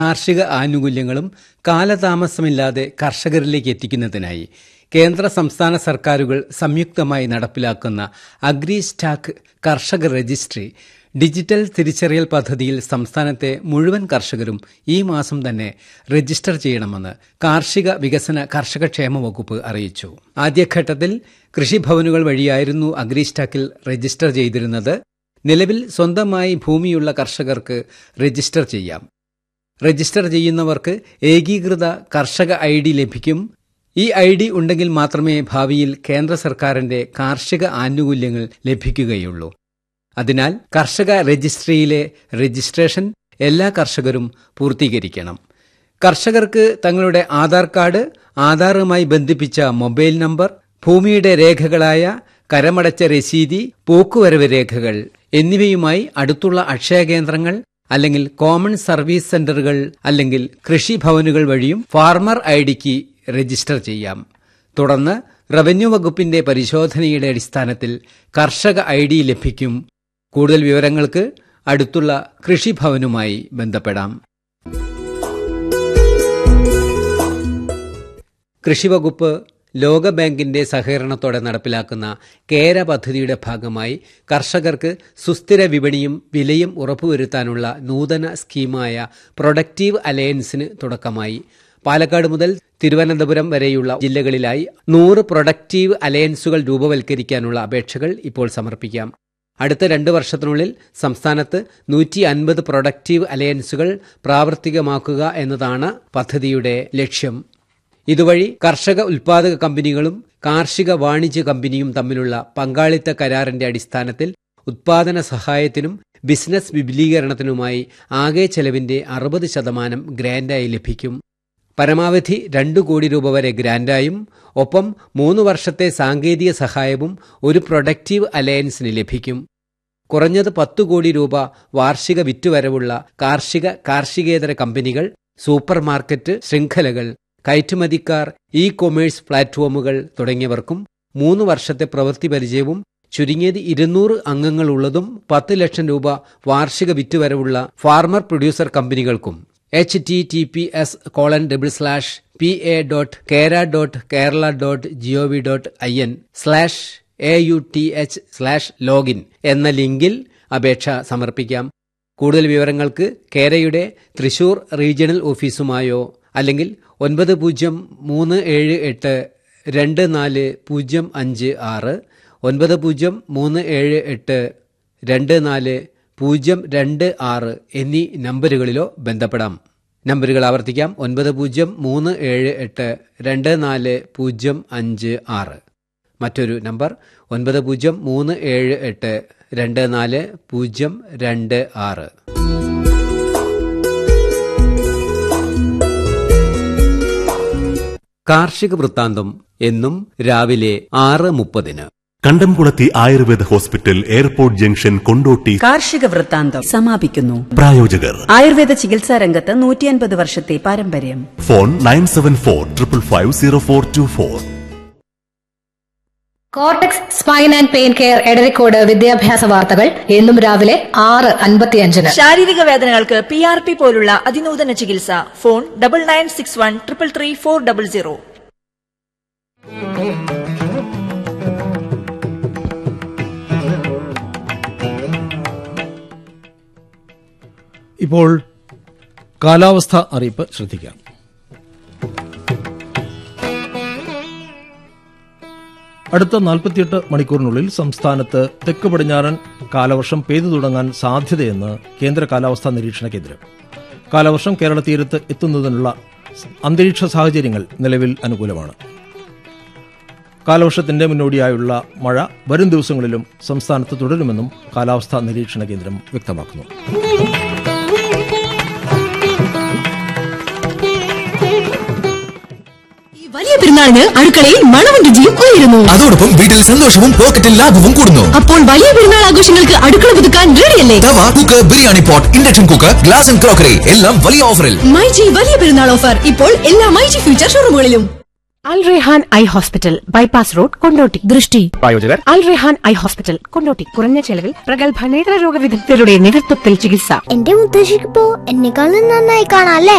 കാർഷിക ആനുകൂല്യങ്ങളും കാലതാമസമില്ലാതെ കർഷകരിലേക്ക് എത്തിക്കുന്നതിനായി കേന്ദ്ര സംസ്ഥാന സർക്കാരുകൾ സംയുക്തമായി നടപ്പിലാക്കുന്ന അഗ്രി സ്റ്റാക്ക് കർഷക രജിസ്ട്രി ഡിജിറ്റൽ തിരിച്ചറിയൽ പദ്ധതിയിൽ സംസ്ഥാനത്തെ മുഴുവൻ കർഷകരും ഈ മാസം തന്നെ രജിസ്റ്റർ ചെയ്യണമെന്ന് കാർഷിക വികസന കർഷകക്ഷേമ വകുപ്പ് അറിയിച്ചു. ആദ്യഘട്ടത്തിൽ കൃഷിഭവനുകൾ വഴിയായിരുന്നു അഗ്രി സ്റ്റാക്കിൽ രജിസ്റ്റർ ചെയ്തിരുന്നത്. നിലവിൽ സ്വന്തമായി ഭൂമിയുള്ള കർഷകർക്ക് രജിസ്റ്റർ ചെയ്യാം. രജിസ്റ്റർ ചെയ്യുന്നവർക്ക് ഏകീകൃത കർഷക ID ലഭിക്കും. ഈ ID ഉണ്ടെങ്കിൽ മാത്രമേ ഭാവിയിൽ കേന്ദ്ര സർക്കാരിന്റെ കാർഷിക ആനുകൂല്യങ്ങൾ ലഭിക്കുകയുള്ളൂ. അതിനാൽ കർഷക രജിസ്ട്രിയിലെ രജിസ്ട്രേഷൻ എല്ലാ കർഷകരും പൂർത്തീകരിക്കണം. കർഷകർക്ക് തങ്ങളുടെ ആധാർ കാർഡ്, ആധാറുമായി ബന്ധിപ്പിച്ച മൊബൈൽ നമ്പർ, ഭൂമിയുടെ രേഖകളായ കരമടച്ച രസീതി, പോക്കുവരവ് രേഖകൾ എന്നിവയുമായി അടുത്തുള്ള അക്ഷയ കേന്ദ്രങ്ങൾ അല്ലെങ്കിൽ കോമൺ സർവീസ് സെന്ററുകൾ അല്ലെങ്കിൽ കൃഷിഭവനുകൾ വഴിയും ഫാർമർ IDക്ക് രജിസ്റ്റർ ചെയ്യാം. തുടർന്ന് റവന്യൂ വകുപ്പിന്റെ പരിശോധനയുടെ അടിസ്ഥാനത്തിൽ കർഷക ID ലഭിക്കും. കൂടുതൽ വിവരങ്ങൾക്ക് അടുത്തുള്ള കൃഷിഭവനുമായി ബന്ധപ്പെടാം. കൃഷിവകുപ്പ് ലോകബാങ്കിന്റെ സഹകരണത്തോടെ നടപ്പിലാക്കുന്ന കേര പദ്ധതിയുടെ ഭാഗമായി കർഷകർക്ക് സുസ്ഥിര വിപണിയും വിലയും ഉറപ്പുവരുത്താനുള്ള നൂതന സ്കീമായ പ്രൊഡക്റ്റീവ് അലയൻസിന് തുടക്കമായി. പാലക്കാട് മുതൽ തിരുവനന്തപുരം വരെയുള്ള ജില്ലകളിലായി 100 പ്രൊഡക്റ്റീവ് അലയൻസുകൾ രൂപവൽക്കരിക്കാനുള്ള അപേക്ഷകൾ ഇപ്പോൾ സമർപ്പിക്കാം. അടുത്ത 2 വർഷത്തിനുള്ളിൽ സംസ്ഥാനത്ത് 150 പ്രൊഡക്റ്റീവ് അലയൻസുകൾ പ്രാവർത്തികമാക്കുക എന്നതാണ് പദ്ധതിയുടെ ലക്ഷ്യം. ഇതുവഴി കർഷക ഉൽപാദക കമ്പനികളും കാർഷിക വാണിജ്യ കമ്പനിയും തമ്മിലുള്ള പങ്കാളിത്ത കരാറിന്റെ അടിസ്ഥാനത്തിൽ ഉത്പാദന സഹായത്തിനും ബിസിനസ് വിപുലീകരണത്തിനുമായി ആകെ ചെലവിന്റെ 60% ഗ്രാന്റായി ലഭിക്കും. പരമാവധി 2 കോടി രൂപ വരെ ഗ്രാന്റായും ഒപ്പം 3 വർഷത്തെ സാങ്കേതിക സഹായവും ഒരു പ്രൊഡക്റ്റീവ് അലയൻസിന് ലഭിക്കും. കുറഞ്ഞത് 10 കോടി രൂപ വാർഷിക വിറ്റുവരവുള്ള കാർഷികേതര കമ്പനികൾ, സൂപ്പർ മാർക്കറ്റ് ശൃംഖലകൾ, കയറ്റുമതിക്കാർ, കൊമേഴ്സ് പ്ലാറ്റ്ഫോമുകൾ തുടങ്ങിയവർക്കും 3 വർഷത്തെ പ്രവൃത്തി പരിചയവും ചുരുങ്ങിയത് 200 അംഗങ്ങളുള്ളതും 10 ലക്ഷം രൂപ വാർഷിക വിറ്റുവരവുള്ള ഫാർമർ പ്രൊഡ്യൂസർ കമ്പനികൾക്കും https://pa.kerala.gov.in/auth/login എന്ന ലിങ്കിൽ അപേക്ഷ സമർപ്പിക്കാം. കൂടുതൽ വിവരങ്ങൾക്ക് കേരയുടെ തൃശൂർ റീജിയണൽ ഓഫീസുമായോ അല്ലെങ്കിൽ 9038240556 9038240526 എന്നീ നമ്പറുകളിലോ ബന്ധപ്പെടാം. നമ്പറുകൾ ആവർത്തിക്കാം: 9038240556. മറ്റൊരു നമ്പർ 9038240526. കാർഷിക വൃത്താന്തം എന്നും രാവിലെ 6:30. കണ്ടംകുളത്തി Ayurveda hospital, airport junction, Kondotty. കാർഷിക വൃത്താന്തം സമാപിക്കുന്നു. പ്രായോജകർ ആയുർവേദ ചികിത്സാ രംഗത്ത് 150 വർഷത്തെ പാരമ്പര്യം. Phone 9745550424. Cortex spine and pain care Edarikode വിദ്യാഭ്യാസ വാർത്തകൾ എന്നും രാവിലെ 6:55. ശാരീരിക വേദനകൾക്ക് PRP പോലുള്ള അതിനൂതന ചികിത്സ. ഫോൺ 9961333400. ഇപ്പോൾ കാലാവസ്ഥ അറിയിപ്പ് ശ്രദ്ധിക്കാം. അടുത്ത 48 മണിക്കൂറിനുള്ളിൽ സംസ്ഥാനത്ത് തെക്ക് പടിഞ്ഞാറൻ കാലവർഷം പെയ്തു തുടങ്ങാൻ സാധ്യതയെന്ന് കേന്ദ്ര കാലാവസ്ഥാ നിരീക്ഷണ കേന്ദ്രം. കാലവർഷം കേരള തീരത്ത് എത്തുന്നതിനുള്ള അന്തരീക്ഷ സാഹചര്യങ്ങൾ നിലവിൽ അനുകൂലമാണ്. കാലവർഷത്തിന്റെ മുന്നോടിയായുള്ള മഴ വരും ദിവസങ്ങളിലും സംസ്ഥാനത്ത് തുടരുമെന്നും കാലാവസ്ഥാ നിരീക്ഷണ കേന്ദ്രം വ്യക്തമാക്കുന്നു. വലിയ പെരുന്നാളിന് അടുക്കളയിൽ മണവും രുചിയും ഉയരുന്നു. അതോടൊപ്പം വീട്ടിൽ സന്തോഷവും പോക്കറ്റിൽ ലാഭവും കൂടുന്നു. അപ്പോൾ വലിയ പെരുന്നാൾ ആഘോഷങ്ങൾക്ക് അടുക്കള പുതുക്കാൻ റെഡിയല്ലേ? തവ, cooker, biryani pot, induction cooker, glass and crockery എല്ലാം വലിയ ഓഫറിൽ. മൈജി വലിയ പെരുന്നാൾ ഓഫർ ഇപ്പോൾ എല്ലാ മൈജി ഫ്യൂച്ചർ ഷോറൂമുകളിലും. അൽ Rehan eye hospital, bypass road, Kondotty. ദൃഷ്ടി പ്രായോജകർ അൽ റെഹാൻ ഐ ഹോസ്പിറ്റൽ, കൊണ്ടോട്ടി. കുറഞ്ഞ ചെലവിൽ പ്രഗത്ഭ നേത്രരോഗ വിദഗ്ധരുടെ നേതൃത്വത്തിൽ ചികിത്സ. എന്റെ മുത്തശ്ശിക്കിപ്പോ എന്നെക്കാളും നന്നായി കാണാല്ലേ?